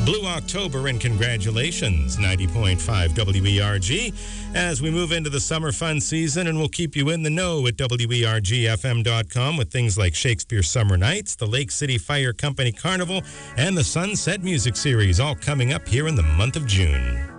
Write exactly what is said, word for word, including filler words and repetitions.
Blue October, and congratulations, ninety point five W E R G, as we move into the summer fun season, and we'll keep you in the know at W E R G F M dot com with things like Shakespeare Summer Nights, the Lake City Fire Company Carnival, and the Sunset Music Series, all coming up here in the month of June.